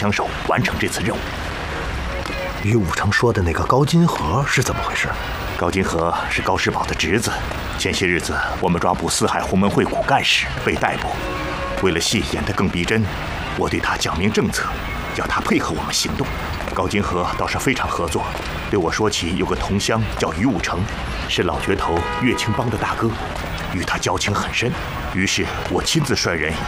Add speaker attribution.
Speaker 1: 枪手完成这次任务。
Speaker 2: 于武成说的那个高金河是怎么回事？
Speaker 1: 高金河是高世宝的侄子，前些日子我们抓捕四海洪门会骨干时被逮捕。为了戏演得更逼真，我对他讲明政策，要他配合我们行动。高金河倒是非常合作，对我说起有个同乡叫于武成，是老角头乐清帮的大哥，与他交情很深。于是我亲自率人